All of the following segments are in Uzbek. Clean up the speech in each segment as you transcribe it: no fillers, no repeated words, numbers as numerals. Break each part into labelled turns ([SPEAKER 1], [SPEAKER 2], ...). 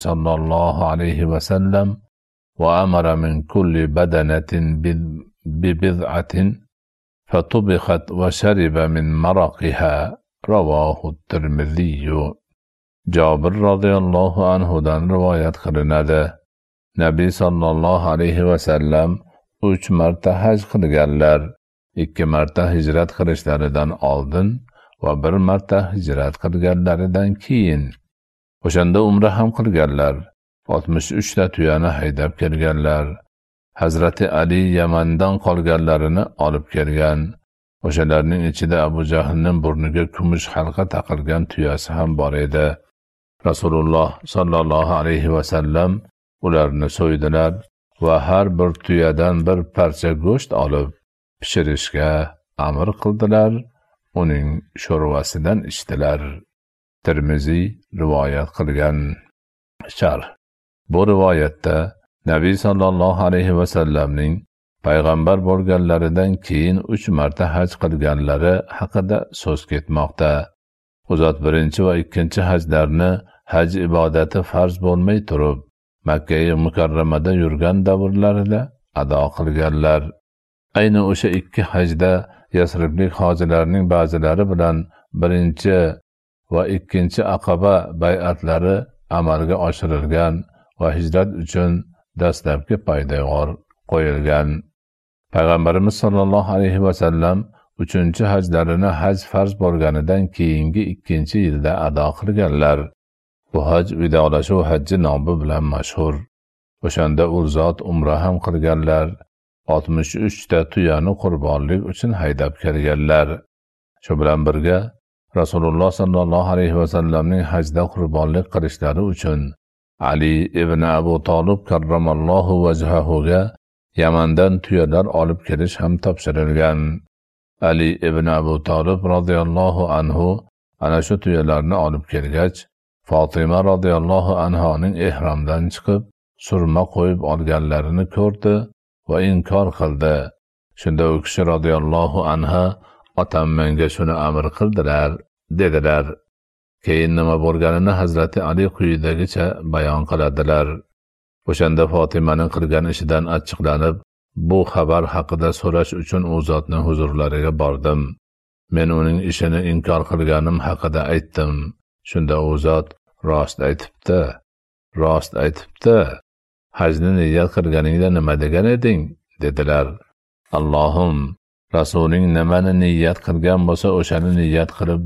[SPEAKER 1] sallallohu alayhi va sallam va amara min kulli badanatin bibid'atin fatubikhat va shariba min maraqiha. Ravahu Tirmizi. Jabir radhiyallohu anhudan rivoyat qilinadi. Nabiy sallallohu alayhi va sallam 3 marta haj qilganlar. 2 marta hijrat qilishlaridan oldin va 1 marta hijrat qilganlaridan keyin. O'shanda umra ham qilganlar. 63 ta tuyani haydab kelganlar. Hazrati Ali Yamandan qolganlarini olib kelgan. O'shalarning ichida Abu Jahlning burniga kumush halqa taqilgan tuyasi ham bor edi. Rasululloh sallallohu alayhi va sallam ularni so'ydilar va har bir tuyadan bir parcha go'sht olib pishirishga amr qildilar. Uning sho'rvasidan ichdilar. Tirmizi rivoyat qilgan. Sharh. Bu rivoyatda Nabiy sallallohu alayhi va sallamning payg'ambar bo'lganlaridan keyin 3 marta haj qilganlari haqida so'z ketmoqda. U zot birinchi va ikkinchi hajlarni haj ibodati farz bo'lmay turib Makka mukarramada yurgan davrlarida ado qilganlar. Ayni o'sha 2 hajda Yasriblik hojilarning ba'zilari bilan birinchi va ikkinchi Aqaba bay'atlari amalga oshirilgan va hijrat uchun dastlabki poydevor qo'yilgan. Payg'ambarimiz sollallohu alayhi va sallam 3-hajlarini haj farz bo'lganidan keyingi 2-yilda ado qilganlar. Bu haj vidolashuv hajji nomi bilan mashhur. O'shanda u zot umra ham qilganlar. 63 ta tuyani qurbonlik uchun haydab kelganlar. Shu bilan birga Rasululloh sallallohu alayhi va sallamning hajda qurbonlik qilishlari uchun Ali ibn Abu Talib karramallohu vajhahuga Yamandan tuyalar olib kelish ham topshirilgan. Ali ibn Abu Talib radhiyallohu anhu ana shu tuyalarni olib kelgach, Fatima radhiyallohu anhoning ehromdan chiqib, surma qo'yib olganlarini ko'rdi va inkor qildi. Shunda u kishi radhiyallohu anha, "Otam menga shuni amr qildilar", dedilar. Keyin nima bo'lganini Hazrati Ali quyidagicha bayon qiladilar. O'shanda Fotimaning qilgan ishidan achchiqlanib, bu xabar haqida so'rash uchun u zotning huzurlariga bordim. Men uning ishini inkor qilganim haqida aytdim. Shunda u zot, "Rost aytibdi. Rost aytibdi. Hajni niyat qilganingda nima degan eding?" dedilar. "Allohim, Rasuling nimani niyat qilgan bo'lsa, o'shani niyat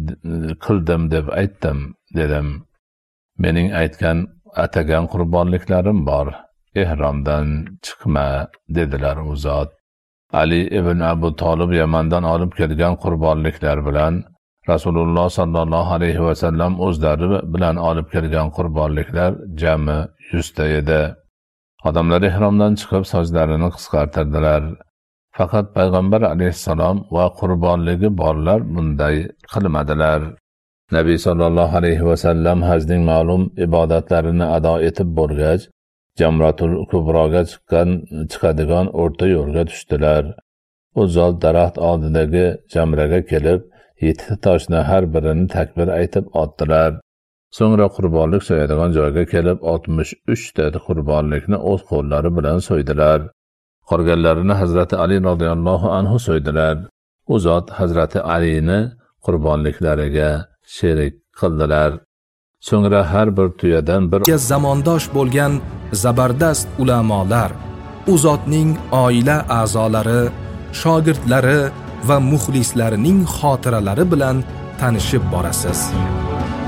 [SPEAKER 1] qildim deb aytdim", dedim. "Mening aytgan atagan qurbonliklarim bor. Ehromdan chiqma", dedilar u zot. Ali ibn Abu Talib Yamandan olib kelgan qurbonliklar bilan Rasululloh sallallohu alayhi va sallam o'zlari bilan olib kelgan qurbonliklar jami 100 ta edi. Odamlar ehromdan chiqib sochlarini qisqartirdilar. Faqat payg'ambar alayhissalom va qurbonligi borlar bunday qilmadilar. Nabiy sallallohu alayhi va sallam hajning ma'lum ibodatlarini ado etib bo'lgach, Jamratul Kubroga chiqadigan o'rta yo'lga tushdilar. U zot daraxt oldidagi jamraga kelib, 7 toshni har birini takbir aytib otdilar. So'ngra qurbonlik so'yadigan joyga kelib 63 ta qurbonlikni o'z qo'llari bilan so'ydilar. Qolganlarini Hazrati Ali radhiyallohu anhu so'ydilar. U zot Hazrati Alini qurbonliklariga sherik qildilar. So'ngra har bir tuyadan bir
[SPEAKER 2] zamondosh bo'lgan zabardast ulamolar, u zotning oila a'zolari, shogirdlari va muxlislarining xotiralari bilan tanishib borasiz.